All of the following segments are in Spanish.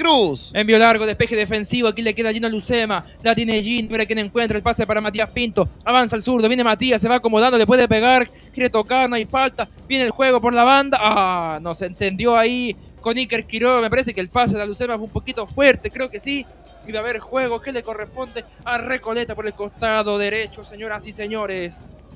Cruz. Envío largo, despeje defensivo, aquí le queda Gino Lucema, la tiene Gino, mira quién encuentra, el pase para Matías Pinto, avanza al zurdo, viene Matías, se va acomodando, le puede pegar, quiere tocar, no hay falta, viene el juego por la banda, no se entendió ahí con Iker Quiroga, me parece que el pase de la Lucema fue un poquito fuerte, creo que sí, iba a haber juego que le corresponde a Recoleta por el costado derecho, señoras y señores.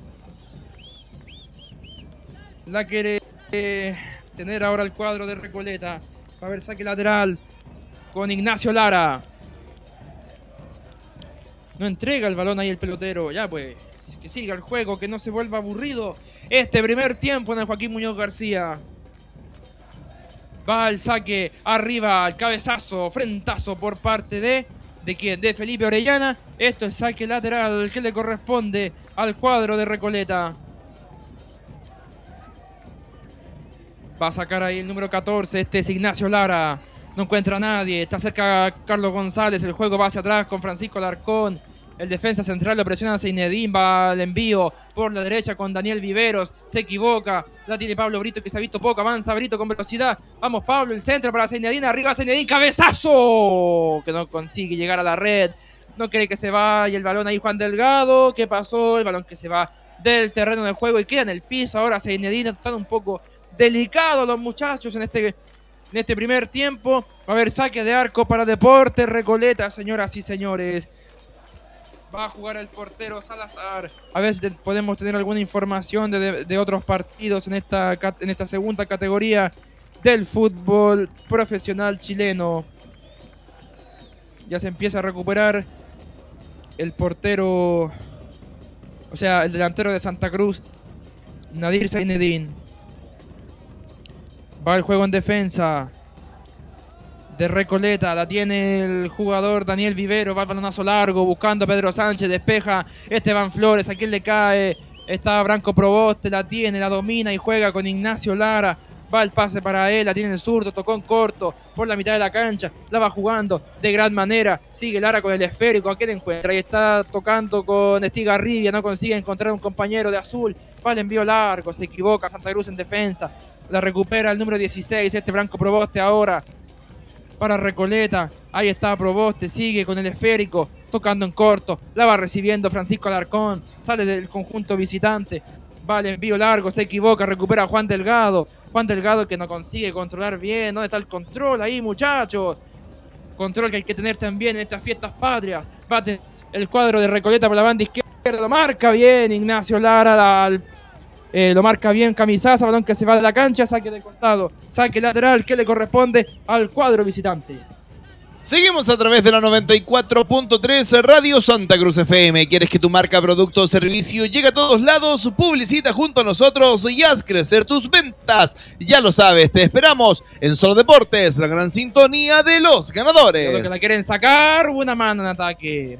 La quiere tener ahora el cuadro de Recoleta, va a haber saque lateral con Ignacio Lara. No entrega el balón ahí el pelotero. Ya pues, que siga el juego, que no se vuelva aburrido este primer tiempo en el Joaquín Muñoz García. Va el saque arriba, el cabezazo, frentazo por parte ¿de quién? De Felipe Orellana. Esto es saque lateral que le corresponde al cuadro de Recoleta. Va a sacar ahí el número 14, este es Ignacio Lara. No encuentra a nadie, está cerca Carlos González, el juego va hacia atrás con Francisco Alarcón. El defensa central lo presiona a Zinedine, va al envío por la derecha con Daniel Viveros, se equivoca, la tiene Pablo Brito que se ha visto poco, avanza Brito con velocidad, vamos Pablo, el centro para Zinedine, arriba Zinedine, cabezazo, que no consigue llegar a la red, no quiere que se vaya el balón ahí Juan Delgado, ¿qué pasó? El balón que se va del terreno de juego y queda en el piso, ahora Zinedine están un poco delicados los muchachos en este primer tiempo. Va a haber saque de arco para Deportes Recoleta, señoras y señores. Va a jugar el portero Salazar. A ver si podemos tener alguna información de otros partidos en esta segunda categoría del fútbol profesional chileno. Ya se empieza a recuperar el portero, o sea, el delantero de Santa Cruz, Nadir Zinedine. Va el juego en defensa de Recoleta, la tiene el jugador Daniel Vivero, va el balonazo largo, buscando a Pedro Sánchez, despeja Esteban Flores, a quien le cae, está Branco Proboste, la tiene, la domina y juega con Ignacio Lara, va el pase para él, la tiene el zurdo, tocó en corto, por la mitad de la cancha, la va jugando de gran manera, sigue Lara con el esférico, a quien encuentra, y está tocando con Estigarribia, no consigue encontrar un compañero de azul, va el envío largo, se equivoca Santa Cruz en defensa, la recupera el número 16, este Branco Proboste ahora, para Recoleta, ahí está Proboste, sigue con el esférico, tocando en corto, la va recibiendo Francisco Alarcón, sale del conjunto visitante, va el envío largo, se equivoca, recupera Juan Delgado que no consigue controlar bien, ¿dónde está el control ahí muchachos? Control que hay que tener también en estas fiestas patrias, va el cuadro de Recoleta por la banda izquierda, lo marca bien Ignacio Lara, lo marca bien Camisaza, balón que se va de la cancha, saque de costado, saque lateral que le corresponde al cuadro visitante. Seguimos a través de la 94.3 Radio Santa Cruz FM. ¿Quieres que tu marca, producto o servicio llegue a todos lados? Publicita junto a nosotros y haz crecer tus ventas. Ya lo sabes, te esperamos en Solo Deportes, la gran sintonía de los ganadores. Lo que la quieren sacar, una mano en ataque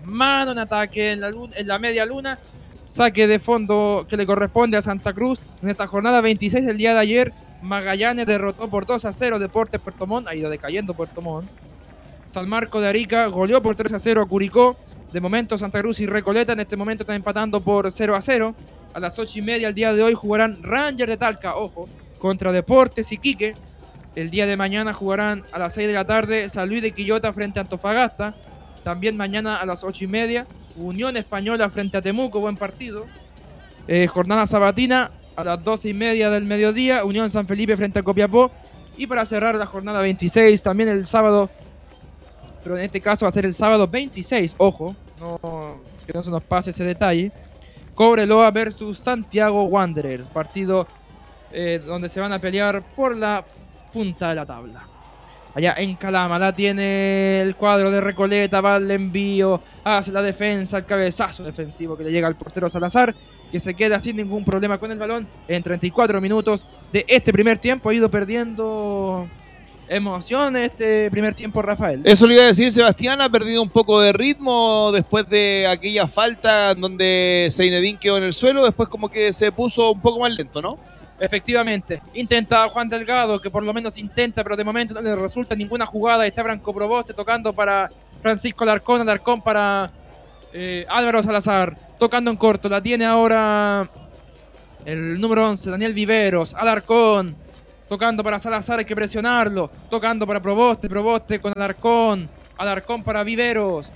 en la media luna. Saque de fondo que le corresponde a Santa Cruz en esta jornada 26 del día de ayer. Magallanes derrotó por 2-0 Deportes Puerto Montt, ha ido decayendo Puerto Montt. San Marco de Arica goleó por 3-0 a Curicó. De momento Santa Cruz y Recoleta en este momento están empatando por 0-0. A las 8:30 el día de hoy jugarán Rangers de Talca, ojo, contra Deportes Iquique. El día de mañana jugarán a las 6 de la tarde San Luis de Quillota frente a Antofagasta. También mañana a las 8:30 Unión Española frente a Temuco, buen partido. Jornada sabatina a las 12:30 del mediodía, Unión San Felipe frente a Copiapó. Y para cerrar la jornada 26, también el sábado, pero en este caso va a ser el sábado 26, ojo, que no se nos pase ese detalle. Cobreloa versus Santiago Wanderers, partido donde se van a pelear por la punta de la tabla. Allá en Calama la tiene el cuadro de Recoleta, va el envío, hace la defensa, el cabezazo defensivo que le llega al portero Salazar, que se queda sin ningún problema con el balón. En 34 minutos de este primer tiempo ha ido perdiendo emoción este primer tiempo Rafael. Eso le iba a decir, Sebastián ha perdido un poco de ritmo después de aquella falta donde Zinedine quedó en el suelo, después como que se puso un poco más lento, ¿no? Efectivamente, intenta Juan Delgado, que por lo menos intenta, pero de momento no le resulta ninguna jugada. Está Branco Proboste tocando para Francisco Alarcón para Álvaro Salazar, tocando en corto, la tiene ahora el número 11, Daniel Viveros, Alarcón, Tocando para Salazar, hay que presionarlo. Tocando para Proboste, Proboste con Alarcón. Alarcón para Viveros.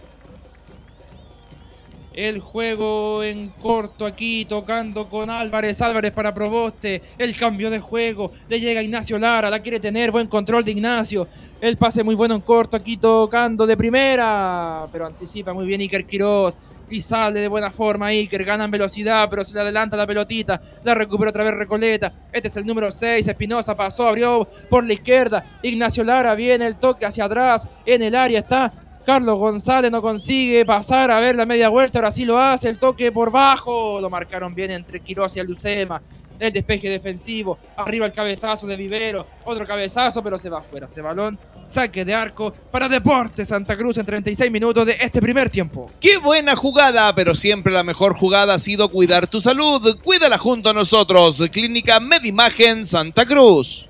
El juego en corto aquí, tocando con Álvarez. Álvarez para Proboste. El cambio de juego. Le llega Ignacio Lara. La quiere tener. Buen control de Ignacio. El pase muy bueno en corto aquí, tocando de primera. Pero anticipa muy bien Iker Quiroz. Y sale de buena forma Iker. Gana en velocidad, pero se le adelanta la pelotita. La recupera otra vez Recoleta. Este es el número 6. Espinosa pasó, abrió por la izquierda. Ignacio Lara viene el toque hacia atrás. En el área está Carlos González, no consigue pasar a ver la media vuelta, ahora sí lo hace, el toque por bajo, lo marcaron bien entre Quiroz y Lucema, el despeje defensivo, arriba el cabezazo de Vivero, otro cabezazo, pero se va afuera ese balón, saque de arco para Deportes Santa Cruz en 36 minutos de este primer tiempo. ¡Qué buena jugada! Pero siempre la mejor jugada ha sido cuidar tu salud. Cuídala junto a nosotros. Clínica Medimagen Santa Cruz.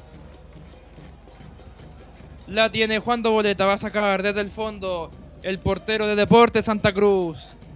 La tiene Juan Doboleta, va a sacar desde el fondo el portero de Deportes Santa Cruz.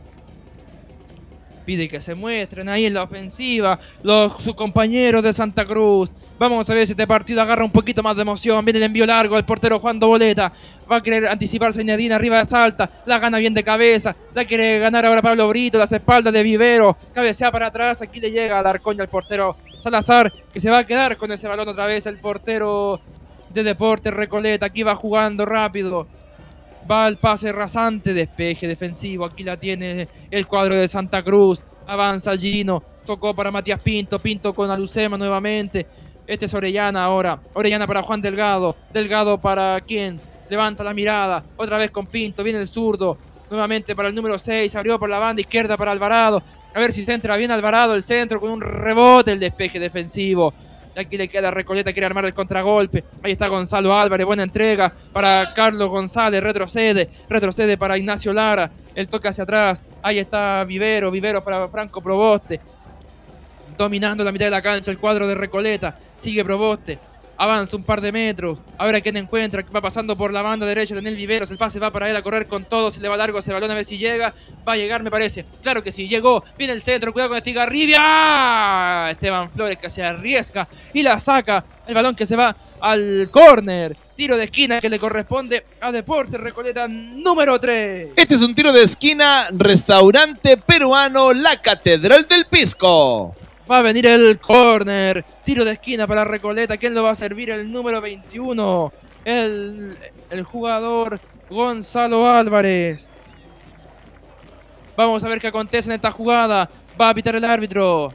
Pide que se muestren ahí en la ofensiva sus compañeros de Santa Cruz. Vamos a ver si este partido agarra un poquito más de emoción. Viene el envío largo del portero Juan Doboleta. Va a querer anticiparse Inedina, arriba de Salta. La gana bien de cabeza. La quiere ganar ahora Pablo Brito, las espaldas de Vivero. Cabecea para atrás, aquí le llega al arcoña al portero Salazar, que se va a quedar con ese balón otra vez el portero de Deportes Recoleta. Aquí va jugando rápido. Va el pase rasante, despeje defensivo. Aquí la tiene el cuadro de Santa Cruz. Avanza Gino. Tocó para Matías Pinto. Pinto con Alucema nuevamente. Este es Orellana ahora. Orellana para Juan Delgado. Delgado para quién. Levanta la mirada. Otra vez con Pinto. Viene el zurdo. Nuevamente para el número 6. Abrió por la banda izquierda para Alvarado. A ver si se entra bien Alvarado. El centro con un rebote. El despeje defensivo. Aquí le queda Recoleta, quiere armar el contragolpe. Ahí está Gonzalo Álvarez, buena entrega para Carlos González, retrocede para Ignacio Lara. El toque hacia atrás, ahí está Vivero para Franco Proboste. Dominando la mitad de la cancha el cuadro de Recoleta. Sigue Proboste, avanza un par de metros. A ver a quién encuentra, va pasando por la banda derecha Daniel Viveros. El pase va para él a correr con todo, se le va largo ese balón a ver si llega. Va a llegar me parece, claro que sí, llegó. Viene el centro, cuidado con Estigarribia. Esteban Flores que se arriesga y la saca. El balón que se va al córner. Tiro de esquina que le corresponde a Deportes Recoleta número 3. Este es un tiro de esquina, restaurante peruano La Catedral del Pisco. Va a venir el córner. Tiro de esquina para Recoleta. ¿Quién lo va a servir? El número 21. El jugador Gonzalo Álvarez. Vamos a ver qué acontece en esta jugada. Va a pitar el árbitro.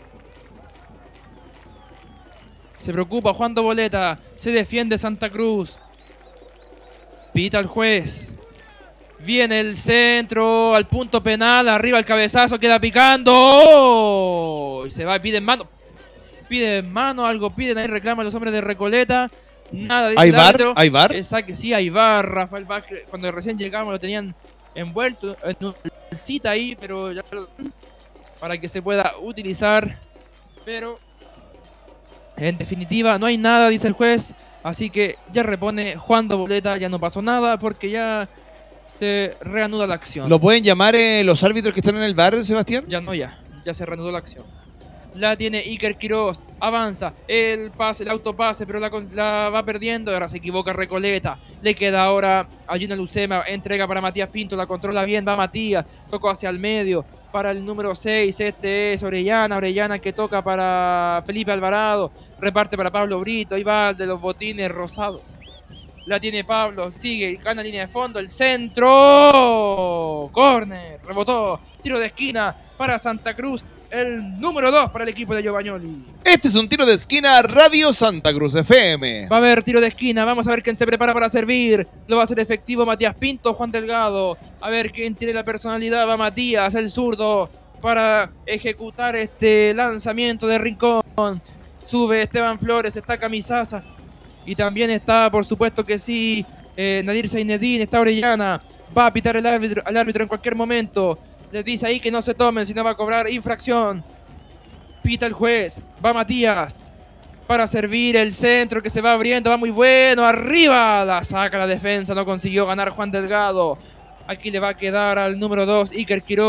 Se preocupa Juan Doboleta. Se defiende Santa Cruz. Pita el juez. Viene el centro al punto penal, arriba el cabezazo, queda picando. ¡Oh! Y se va y piden mano, algo piden ahí, reclaman los hombres de Recoleta. Nada, dice ¿Hay el VAR? árbitro. ¿Hay VAR? Sí, hay VAR. Rafael Vázquez, cuando recién llegamos lo tenían envuelto en una cita ahí, pero ya para que se pueda utilizar. Pero en definitiva no hay nada, dice el juez. Así que ya repone Juan Doboleta, ya no pasó nada porque ya se reanuda la acción. ¿Lo pueden llamar los árbitros que están en el bar, Sebastián? Ya se reanudó la acción. La tiene Iker Quiroz, avanza, el autopase, pero la va perdiendo, ahora se equivoca Recoleta. Le queda ahora a Gino Lucema, entrega para Matías Pinto, la controla bien, va Matías, tocó hacia el medio, para el número 6, este es Orellana que toca para Felipe Alvarado, reparte para Pablo Brito, ahí va el de los botines rosado. La tiene Pablo, sigue, gana línea de fondo, el centro, córner, rebotó, tiro de esquina para Santa Cruz, el número 2 para el equipo de Giovagnoli. Este es un tiro de esquina, Radio Santa Cruz FM. Va a haber tiro de esquina, vamos a ver quién se prepara para servir, lo va a hacer efectivo Matías Pinto, Juan Delgado, a ver quién tiene la personalidad, va Matías, el zurdo, para ejecutar este lanzamiento de rincón, sube Esteban Flores, está Camisaza. Y también está, por supuesto que sí, Nadir Zainedine, está Orellana. Va a pitar al árbitro en cualquier momento. Les dice ahí que no se tomen, si no va a cobrar infracción. Pita el juez. Va Matías para servir el centro que se va abriendo. Va muy bueno. Arriba. La saca la defensa. No consiguió ganar Juan Delgado. Aquí le va a quedar al número 2, Iker Quiroz.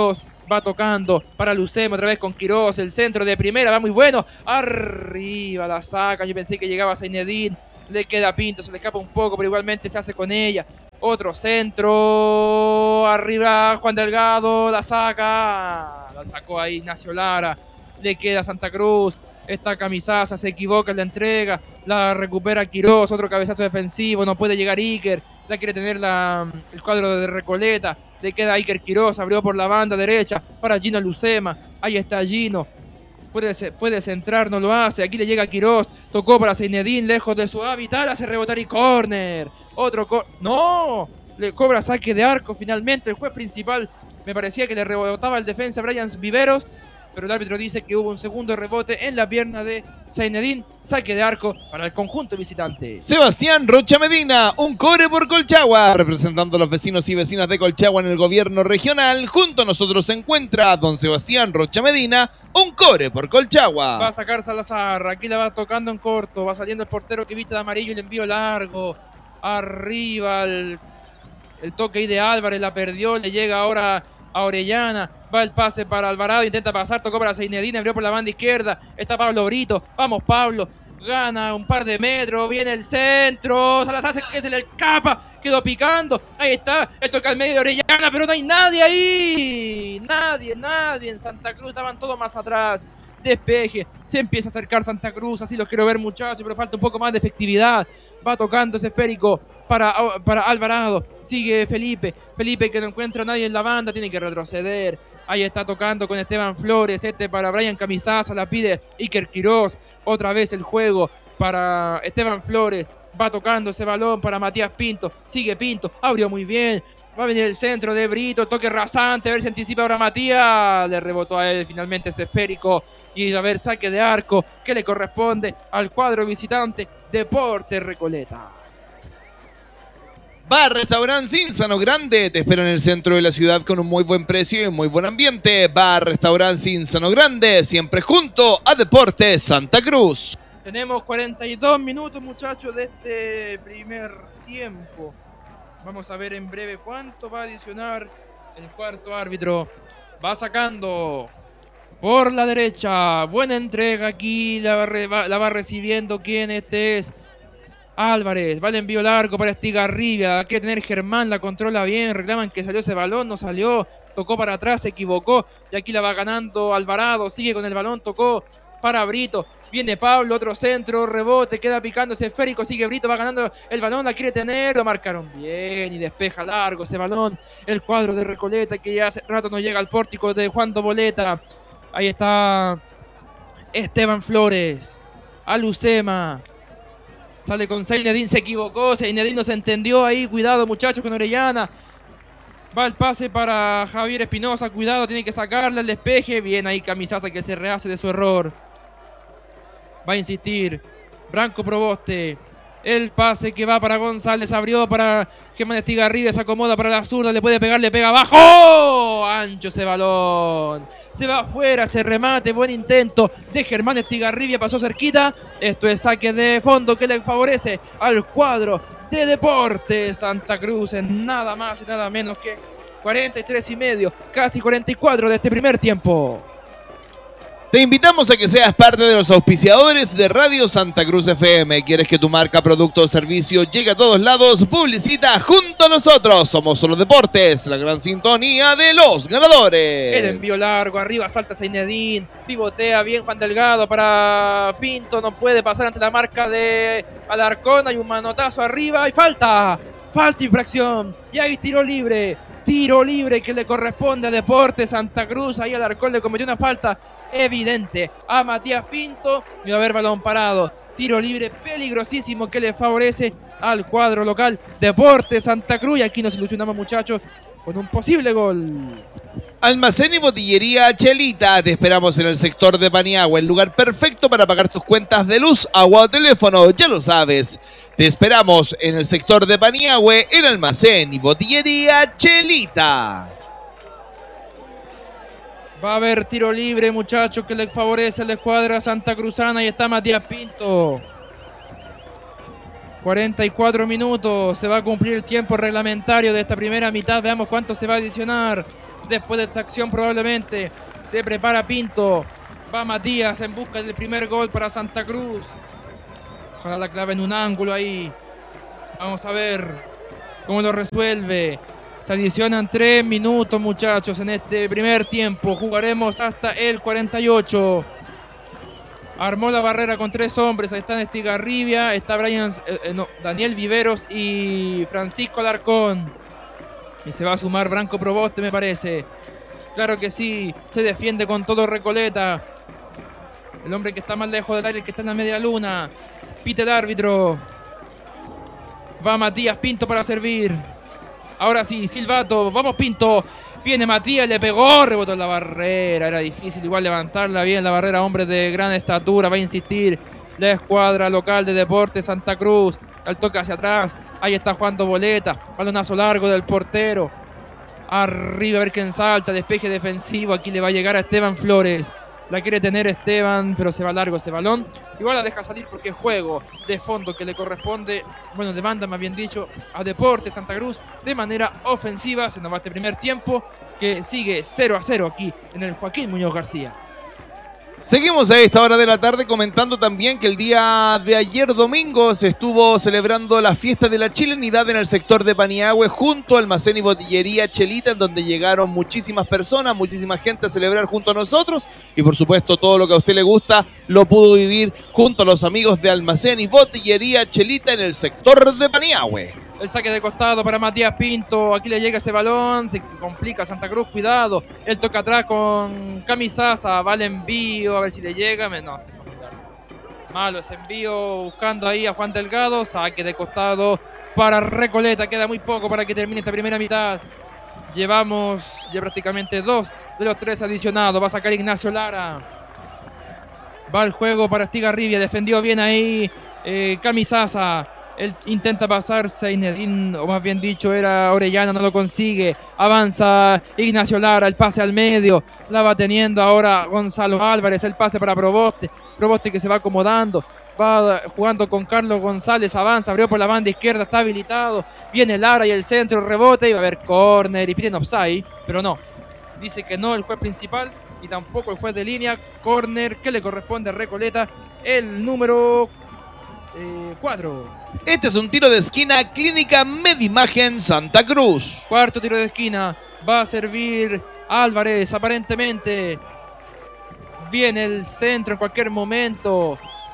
Va tocando para Lucema, otra vez con Quiroz, el centro de primera, va muy bueno. Arriba la saca, yo pensé que llegaba a Zinedine. Le queda Pinto, se le escapa un poco, pero igualmente se hace con ella. Otro centro, arriba Juan Delgado, la saca. La sacó ahí Ignacio Lara. Le queda Santa Cruz. Esta Camisaza se equivoca en la entrega. La recupera Quiroz, otro cabezazo defensivo. No puede llegar Iker. La quiere tener el cuadro de Recoleta. Le queda Iker Quiroz, abrió por la banda derecha para Gino Lucema. Ahí está Gino. Puede centrar, no lo hace. Aquí le llega Quiroz. Tocó para Zinedine, lejos de su hábitat. Hace rebotar y córner. ¡No! Le cobra saque de arco finalmente. El juez principal me parecía que le rebotaba el defensa Brian Viveros, pero el árbitro dice que hubo un segundo rebote en la pierna de Zinedine. Saque de arco para el conjunto visitante. Sebastián Rocha Medina, un cobre por Colchagua, representando a los vecinos y vecinas de Colchagua en el gobierno regional. Junto a nosotros se encuentra don Sebastián Rocha Medina, un cobre por Colchagua. Va a sacar Salazar, aquí la va tocando en corto, va saliendo el portero que viste de amarillo y le envío largo. Arriba el toque ahí de Álvarez, la perdió, le llega ahora a Orellana. Va el pase para Alvarado, intenta pasar, tocó para Zinedine, abrió por la banda izquierda. Está Pablo Brito, vamos Pablo. Gana un par de metros, viene el centro. Salazar se le escapa, quedó picando. Ahí está, el toque al medio de Orellana, pero no hay nadie ahí. Nadie en Santa Cruz, estaban todos más atrás. Despeje, se empieza a acercar Santa Cruz, así los quiero ver muchachos, pero falta un poco más de efectividad. Va tocando ese esférico para Alvarado, sigue Felipe que no encuentra a nadie en la banda, tiene que retroceder. Ahí está tocando con Esteban Flores, para Brian Camisaza, la pide Iker Quiroz. Otra vez el juego para Esteban Flores, va tocando ese balón para Matías Pinto, sigue Pinto, abrió muy bien. Va a venir el centro de Brito, toque rasante, a ver si anticipa ahora Matías. Le rebotó a él finalmente ese esférico. Y a ver, saque de arco que le corresponde al cuadro visitante Deportes Recoleta. Bar Restaurant Cinzano Grande te espera en el centro de la ciudad con un muy buen precio y un muy buen ambiente. Bar Restaurant Cinzano Grande, siempre junto a Deportes Santa Cruz. Tenemos 42 minutos, muchachos, de este primer tiempo. Vamos a ver en breve cuánto va a adicionar el cuarto árbitro. Va sacando por la derecha. Buena entrega aquí. La va recibiendo. ¿Quién es? Álvarez. Va el envío largo para Estigarribia. Quiere tener Germán. La controla bien. Reclaman que salió ese balón. No salió. Tocó para atrás. Se equivocó. Y aquí la va ganando Alvarado. Sigue con el balón. Tocó para Brito. Viene Pablo, otro centro, rebote, queda picando ese esférico, sigue Brito, va ganando el balón, la quiere tener, lo marcaron bien y despeja largo ese balón. El cuadro de Recoleta que ya hace rato no llega al pórtico de Juan Doboleta. Ahí está Esteban Flores, a Lucema. Sale con Zinedine, se equivocó, Zinedine no se entendió ahí, cuidado muchachos con Orellana. Va el pase para Javier Espinosa, cuidado, tiene que sacarle el despeje. Bien ahí Camisaza que se rehace de su error. Va a insistir Branco Proboste. El pase que va para González. Abrió para Germán Estigarribia. Se acomoda para la zurda. Le puede pegar. Le pega abajo. Ancho ese balón. Se va afuera. Se remate. Buen intento de Germán Estigarribia. Pasó cerquita. Esto es saque de fondo que le favorece al cuadro de Deportes Santa Cruz. En nada más y nada menos que 43 y medio. Casi 44 de este primer tiempo. Te invitamos a que seas parte de los auspiciadores de Radio Santa Cruz FM. ¿Quieres que tu marca, producto o servicio llegue a todos lados? Publicita junto a nosotros. Somos Solo Deportes, la gran sintonía de los ganadores. El envío largo, arriba salta Zinedine, pivotea bien Juan Delgado para Pinto, no puede pasar ante la marca de Alarcón, hay un manotazo arriba y falta infracción, y ahí tiro libre que le corresponde a Deportes Santa Cruz. Ahí Alarcón le cometió una falta evidente a Matías Pinto y va a haber balón parado. Tiro libre peligrosísimo que le favorece al cuadro local Deportes Santa Cruz. Y aquí nos ilusionamos muchachos con un posible gol. Almacén y botillería Chelita, te esperamos en el sector de Paniagua, el lugar perfecto para pagar tus cuentas de luz, agua o teléfono, ya lo sabes. Te esperamos en el sector de Paniagua, en Almacén y botillería Chelita. Va a haber tiro libre, muchachos, que le favorece a la escuadra santacruzana. Y está Matías Pinto. 44 minutos. Se va a cumplir el tiempo reglamentario de esta primera mitad. Veamos cuánto se va a adicionar. después de esta acción probablemente. Se prepara Pinto. Va Matías en busca del primer gol para Santa Cruz. Ojalá la clave en un ángulo ahí. Vamos a ver cómo lo resuelve. Se adicionan 3 minutos, muchachos, en este primer tiempo. Jugaremos hasta el 48. Armó la barrera con 3 hombres. Ahí están Estigarribia, está Daniel Viveros y Francisco Alarcón. Y se va a sumar Branco Proboste, me parece. Claro que sí, se defiende con todo Recoleta. El hombre que está más lejos del área, el que está en la media luna. Pite el árbitro. Va Matías Pinto para servir. Ahora sí, silbato. Vamos Pinto. Viene Matías, le pegó, rebotó en la barrera. Era difícil igual levantarla bien la barrera. Hombre de gran estatura. Va a insistir la escuadra local de Deportes Santa Cruz. Al toque hacia atrás. Ahí está jugando Boleta. Balonazo largo del portero. Arriba a ver quién salta. Despeje defensivo. Aquí le va a llegar a Esteban Flores. La quiere tener Esteban, pero se va largo ese balón. Igual la deja salir porque es juego de fondo que le corresponde, bueno, demanda más bien dicho, a Deportes Santa Cruz de manera ofensiva. Se nos va este primer tiempo que sigue 0-0 aquí en el Joaquín Muñoz García. Seguimos a esta hora de la tarde comentando también que el día de ayer domingo se estuvo celebrando la fiesta de la chilenidad en el sector de Paniagüe junto al Almacén y Botillería Chelita, en donde llegaron muchísimas personas, muchísima gente a celebrar junto a nosotros y por supuesto todo lo que a usted le gusta lo pudo vivir junto a los amigos de Almacén y Botillería Chelita en el sector de Paniagüe. El saque de costado para Matías Pinto. Aquí le llega ese balón. Se complica Santa Cruz. Cuidado. Él toca atrás con Camisaza. Va el envío. A ver si le llega. No, se fue malo ese envío. Buscando ahí a Juan Delgado. Saque de costado para Recoleta. Queda muy poco para que termine esta primera mitad. Llevamos ya prácticamente 2 de los 3 adicionados. Va a sacar Ignacio Lara. Va el juego para Estigarribia. Defendió bien ahí Camisaza. Él intenta pasar Seinedín, o más bien dicho era Orellana, no lo consigue. Avanza Ignacio Lara, el pase al medio. La va teniendo ahora Gonzalo Álvarez, el pase para Proboste. Proboste que se va acomodando. Va jugando con Carlos González, avanza, abrió por la banda izquierda, está habilitado. Viene Lara y el centro, rebote, y va a haber córner y piden offside, pero no. Dice que no el juez principal y tampoco el juez de línea. Córner que le corresponde a Recoleta, el número 4. Este es un tiro de esquina, Clínica Medimagen Santa Cruz. Cuarto tiro de esquina. Va a servir Álvarez, aparentemente. Viene el centro en cualquier momento.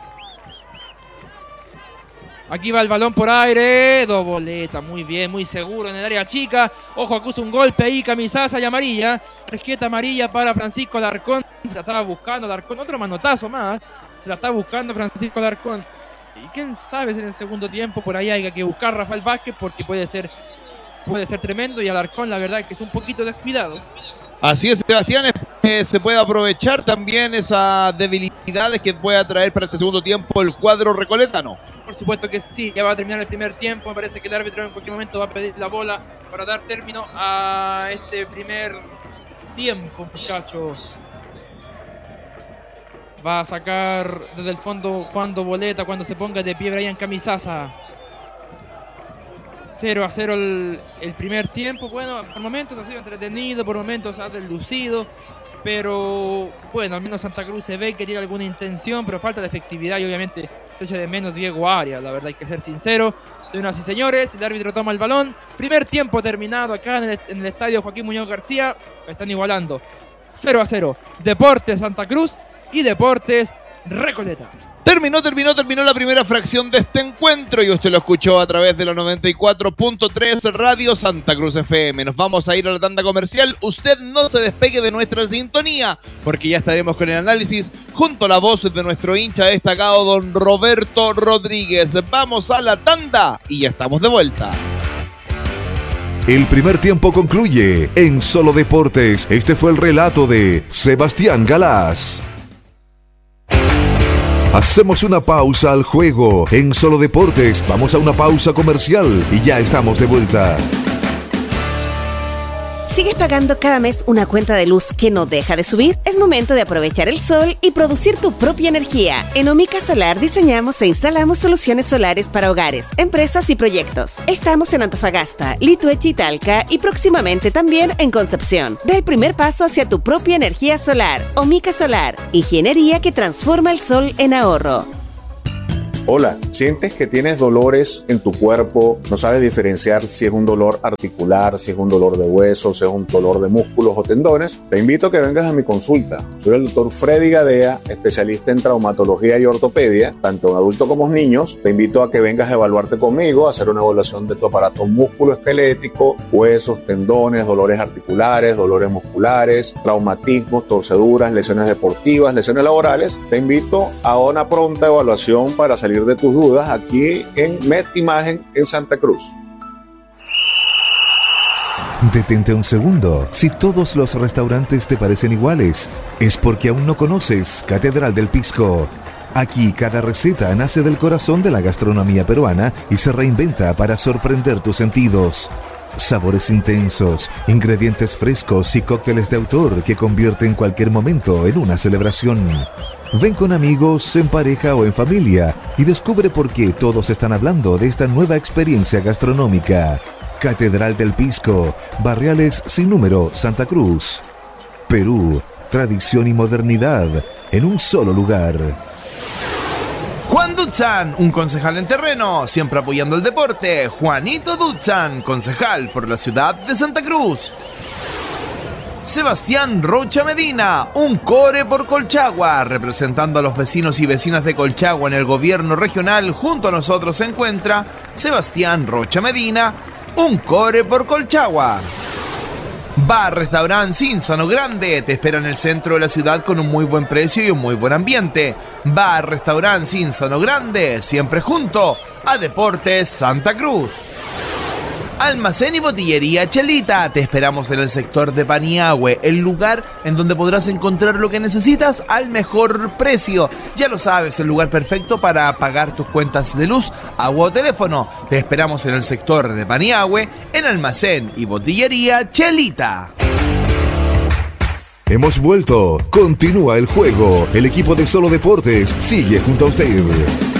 Aquí va el balón por aire. Doboleta, muy bien, muy seguro en el área chica. Ojo, acusa un golpe ahí, Camisaza y amarilla. Tarjeta amarilla para Francisco Alarcón. Se la estaba buscando Alarcón. Otro manotazo más. Se la está buscando Francisco Alarcón. Y quién sabe si en el segundo tiempo por ahí hay que buscar a Rafael Vázquez, porque puede ser tremendo. Y Alarcón, la verdad, es que es un poquito descuidado. Así es, Sebastián, se puede aprovechar también esas debilidades que pueda traer para este segundo tiempo el cuadro recoletano. Por supuesto que sí, ya va a terminar el primer tiempo. Me parece que el árbitro en cualquier momento va a pedir la bola para dar término a este primer tiempo, muchachos. Va a sacar desde el fondo Juan Doboleta cuando se ponga de pie Brian Camisaza. 0-0 el primer tiempo. Bueno, por momentos ha sido entretenido, por momentos ha deslucido. Pero bueno, al menos Santa Cruz se ve que tiene alguna intención, pero falta de efectividad y obviamente se echa de menos Diego Arias. La verdad hay que ser sincero. Señoras y señores, el árbitro toma el balón. Primer tiempo terminado acá en el estadio Joaquín Muñoz García. Están igualando 0-0 Deportes Santa Cruz y Deportes Recoleta. Terminó la primera fracción de este encuentro y usted lo escuchó a través de la 94.3 Radio Santa Cruz FM. Nos vamos a ir a la tanda comercial. Usted no se despegue de nuestra sintonía porque ya estaremos con el análisis junto a la voz de nuestro hincha destacado, don Roberto Rodríguez. Vamos a la tanda y ya estamos de vuelta. El primer tiempo concluye en Solo Deportes. Este fue el relato de Sebastián Galás. Hacemos una pausa al juego en Solo Deportes. Vamos a una pausa comercial y ya estamos de vuelta. ¿Sigues pagando cada mes una cuenta de luz que no deja de subir? Es momento de aprovechar el sol y producir tu propia energía. En Omica Solar diseñamos e instalamos soluciones solares para hogares, empresas y proyectos. Estamos en Antofagasta, Lituechi y Talca y próximamente también en Concepción. Da el primer paso hacia tu propia energía solar. Omica Solar, ingeniería que transforma el sol en ahorro. Hola, ¿sientes que tienes dolores en tu cuerpo? ¿No sabes diferenciar si es un dolor articular, si es un dolor de huesos, si es un dolor de músculos o tendones? Te invito a que vengas a mi consulta. Soy el doctor Freddy Gadea, especialista en traumatología y ortopedia, tanto en adultos como en niños. Te invito a que vengas a evaluarte conmigo, a hacer una evaluación de tu aparato musculoesquelético, huesos, tendones, dolores articulares, dolores musculares, traumatismos, torceduras, lesiones deportivas, lesiones laborales. Te invito a una pronta evaluación para salir de tus dudas aquí en Med Imagen en Santa Cruz. Detente un segundo. Si todos los restaurantes te parecen iguales, es porque aún no conoces Catedral del Pisco. Aquí cada receta nace del corazón de la gastronomía peruana y se reinventa para sorprender tus sentidos. Sabores intensos, ingredientes frescos y cócteles de autor que convierten cualquier momento en una celebración. Ven con amigos, en pareja o en familia y descubre por qué todos están hablando de esta nueva experiencia gastronómica. Catedral del Pisco, Barriales sin número, Santa Cruz. Perú, tradición y modernidad en un solo lugar. Juan Duchan, un concejal en terreno, siempre apoyando el deporte. Juanito Duchan, concejal por la ciudad de Santa Cruz. Sebastián Rocha Medina, un core por Colchagua, representando a los vecinos y vecinas de Colchagua en el gobierno regional. Junto a nosotros se encuentra Sebastián Rocha Medina, un core por Colchagua. Bar Restaurant Cinzano Grande te espera en el centro de la ciudad con un muy buen precio y un muy buen ambiente. Bar Restaurant Cinzano Grande, siempre junto a Deportes Santa Cruz. Almacén y botillería Chelita, te esperamos en el sector de Paniagüe, el lugar en donde podrás encontrar lo que necesitas al mejor precio. Ya lo sabes, el lugar perfecto para pagar tus cuentas de luz, agua o teléfono. Te esperamos en el sector de Paniagüe, en Almacén y botillería Chelita. Hemos vuelto. Continúa el juego. El equipo de Solo Deportes sigue junto a usted.